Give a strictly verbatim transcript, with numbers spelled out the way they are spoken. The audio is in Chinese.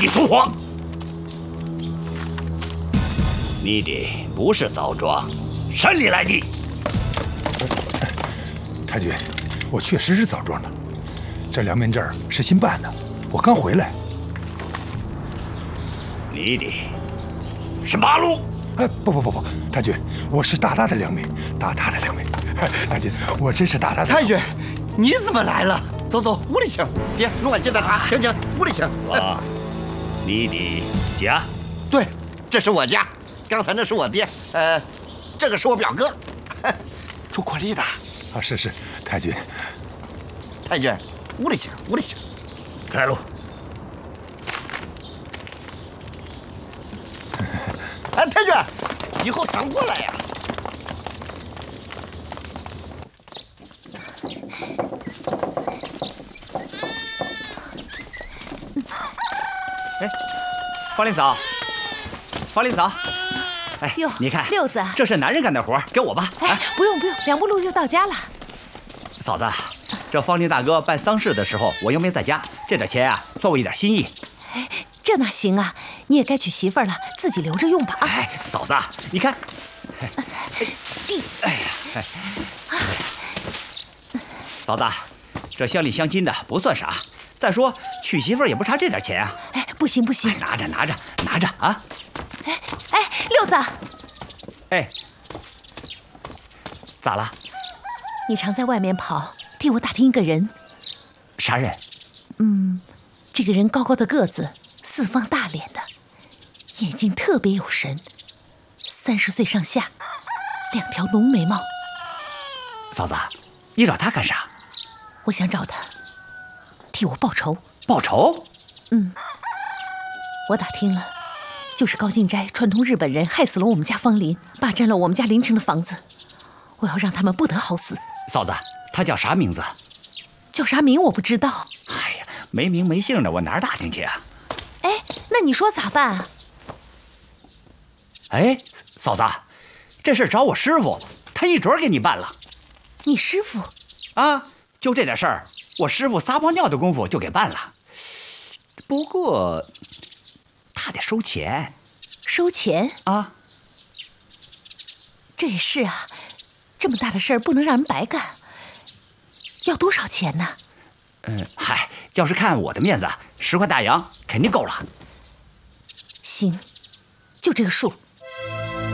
地图谎。你的不是枣庄，山里来的。 太君，我确实是枣庄的，这凉面证是新办的，我刚回来。 你的是八路？ 哎，不不不不，太君，我是大大的良民，大大的良民。太君，我真是大大的。 太君，你怎么来了？走走，屋里请。爹，弄碗鸡蛋茶，请请，屋里请。 啊，你的家？ 对，这是我家。刚才那是我爹，呃，这个是我表哥。 朱国立的。啊，是是，太君。 太君，屋里请，屋里请。 开路。 哎，太君，以后常过来呀。 哎，方林嫂，方林嫂，哎， 哟， 你看， 六子， 这是男人干的活，给我吧。 哎，不用不用，两步路就到家了。 嫂子，这方林大哥办丧事的时候，我又没在家，这点钱啊，算我一点心意。 哎，这哪行啊？你也该娶媳妇了，自己留着用吧啊！ 哎，嫂子，你看，哎，哎呀，哎，嫂子，这乡里乡亲的不算啥，再说娶媳妇也不差这点钱啊。 哎，不行不行， 哎，拿着拿着拿着啊！ 哎哎，六子， 哎，咋了？ 你常在外面跑，替我打听一个人。 啥人？ 嗯，这个人高高的个子，四方大脸的，眼睛特别有神，三十岁上下，两条浓眉毛。 嫂子，你找他干啥？ 我想找他，替我报仇。 报仇？ 嗯，我打听了，就是高进斋串通日本人，害死了我们家方林，霸占了我们家邻城的房子，我要让他们不得好死。 嫂子，他叫啥名字？ 叫啥名我不知道。 哎呀，没名没姓的，我哪儿打听去啊？ 哎，那你说咋办啊？ 哎，嫂子，这事找我师傅，他一准给你办了。 你师傅？ 啊，就这点事儿，我师傅撒泡尿的功夫就给办了。不过，他得收钱。 收钱？ 啊， 这也是啊，这么大的事儿不能让人白干。要多少钱呢？ 嗯，嗨，要是看我的面子，十块大洋肯定够了。 行，就这个数。